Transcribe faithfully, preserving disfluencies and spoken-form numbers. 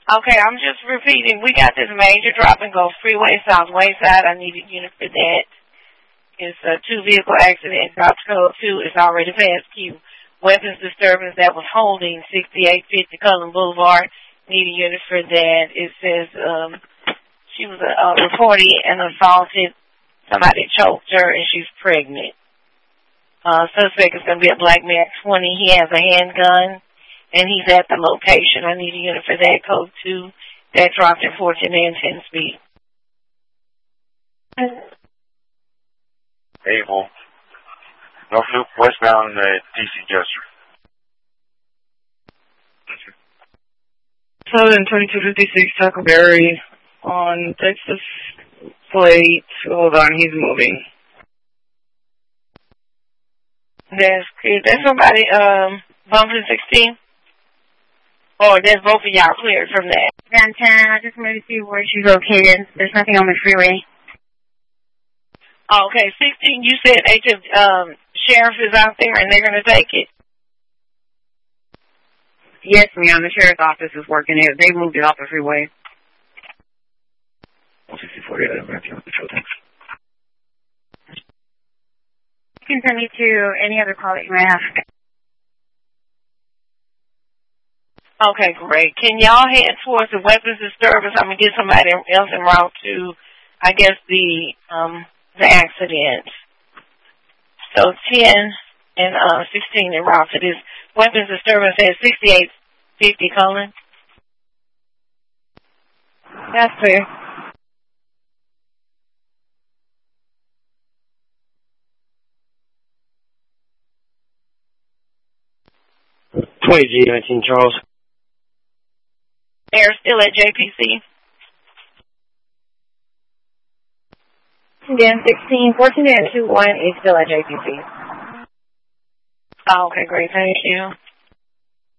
Okay, I'm just repeating. We got this major drop and go freeway southway side. I need a unit for that. It's a two-vehicle accident. Drop code two is already past Q. Weapons disturbance that was holding sixty-eight fifty Cullen Boulevard. Need a unit for that. It says um, she was uh, reported and assaulted. Somebody choked her and she's pregnant. Uh, suspect is going to be a black man, twenty. He has a handgun and he's at the location. I need a unit for that. Code two. That dropped at fourteen and ten speed. Able. North Loop westbound uh, D C Jester. Southern twenty-two fifty-six Huckleberry on Texas plate. Hold on, he's moving. That's clear. There's somebody um bumping sixteen. Oh, there's both of y'all cleared from that. Van ten, I just wanted to see where she's located. There's nothing on the freeway. Oh, okay, sixteen, you said H F, um, sheriff is out there and they're going to take it? Yes, ma'am. The sheriff's office is working it. They moved it off the freeway. one sixty-four, yeah, patrol, thanks. You can send me to any other call that you may have. Okay, great. Can y'all head towards the weapons disturbance? I'm going to get somebody else en route to, I guess, the um the accident. So ten and uh sixteen en route to this weapons disturbance at sixty-eight fifty Cullen. That's clear. twenty G nineteen Charles. They're still at J P C. Again, sixteen, fourteen, and two one is still at J P C. Oh, okay, great. Thank you.